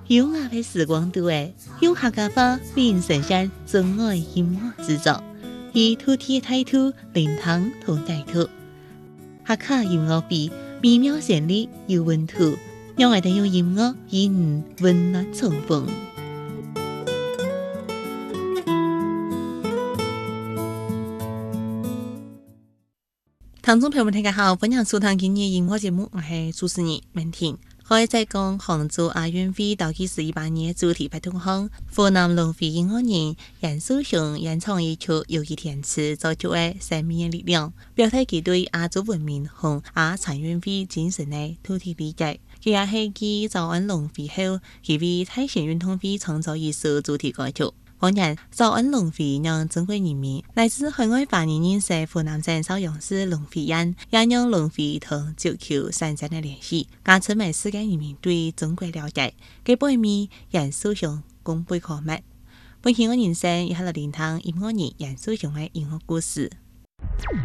优雅的时光都会用客家话为您呈现真爱音乐制作，以土地态度灵堂同带土，客家音乐比美妙旋律有温度，让我哋用音乐与你温暖重逢。听众朋友们，大家好，欢迎收听今日音乐节目，我是主持人文婷。可以再讲杭州亚运会倒计时18年主题活动项，湖南龙飞音乐人杨树雄演唱一曲《有一天是造就的生命的力量》，表达其对亚洲文明和亚残运会精神的土地理解。佢也係繼早安龍飛後，佢為大型運動會創造一首主題歌曲。當然，早安龍飛讓中國人民乃至海外華人認識湖南省邵陽市龍飛縣，也讓龍飛同足球產生了聯繫，加深了世界人民對中國了解。佢背面楊樹雄功不可沒。本期我人生也係來聆聽音樂人楊樹雄的音樂故事。